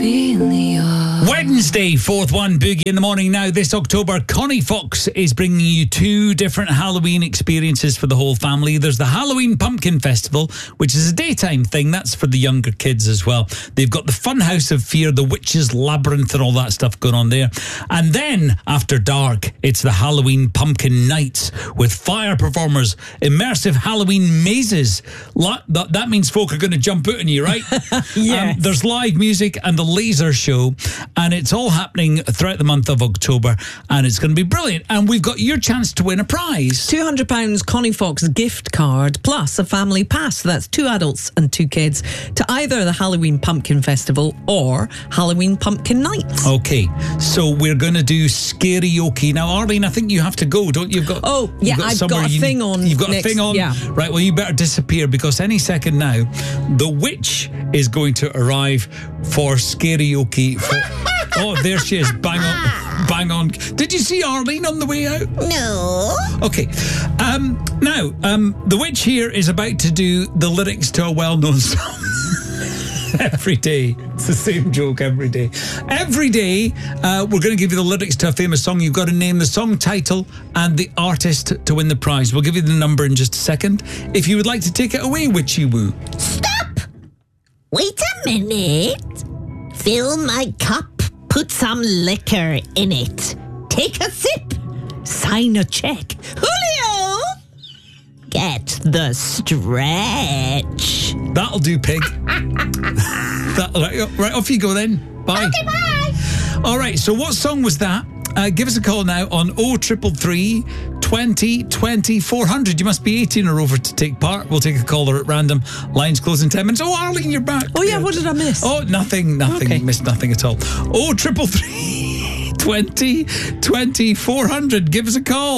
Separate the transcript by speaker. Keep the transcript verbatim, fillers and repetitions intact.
Speaker 1: Wednesday, fourth one, Boogie in the morning. Now, this October, Connie Fox is bringing you two different Halloween experiences for the whole family. There's the Halloween Pumpkin Festival, which is a daytime thing. That's for the younger kids as well. They've got the Funhouse of Fear, the Witch's Labyrinth and all that stuff going on there. And then, after dark, it's the Halloween Pumpkin Nights with fire performers, immersive Halloween mazes. La- that, that means folk are going to jump out on you, right?
Speaker 2: Yes.
Speaker 1: Um, there's live music and a laser show, and it's all happening throughout the month of October, and it's going to be brilliant. And we've got your chance to win a prize.
Speaker 2: two hundred pounds Connie Fox gift card plus a family pass. So that's two adults and two kids to either the Halloween Pumpkin Festival or Halloween Pumpkin Nights.
Speaker 1: Okay, so we're going to do Scarioke. Now, Arlene, I think you have to go, don't you? You've got,
Speaker 2: Oh, yeah,
Speaker 1: you've got
Speaker 2: I've
Speaker 1: somewhere
Speaker 2: got a
Speaker 1: you
Speaker 2: thing
Speaker 1: need-
Speaker 2: on
Speaker 1: You've got
Speaker 2: next-
Speaker 1: a thing on?
Speaker 2: yeah.
Speaker 1: Right, well, you better disappear because any second now, the witch is going to arrive for Scarioke. For, oh, there she is. Bang on. Bang on. Did you see Arlene on the way out?
Speaker 3: No.
Speaker 1: Okay. Um, now, um, the witch here is about to do the lyrics to a well-known song. Every day. It's the same joke every day. Every day, uh, we're going to give you the lyrics to a famous song. You've got to name the song title and the artist to win the prize. We'll give you the number in just a second. If you would like to take it away, Witchy Woo.
Speaker 3: Stop! Wait a minute. Fill my cup. Put some liquor in it. Take a sip. Sign a check. Julio! Get the stretch.
Speaker 1: That'll do, pig. that, right, right, off you go then. Bye.
Speaker 3: Okay, bye.
Speaker 1: All right, so what song was that? Uh, give us a call now on oh triple three, twenty, twenty, four hundred. You must be eighteen or over to take part. We'll take a caller at random. Lines close in ten minutes. Oh, Arlene, you're back.
Speaker 2: Oh, yeah, what did I miss?
Speaker 1: Oh, nothing, nothing.
Speaker 2: Okay.
Speaker 1: Missed nothing at all. oh triple three, twenty, twenty, four hundred. Give us a call.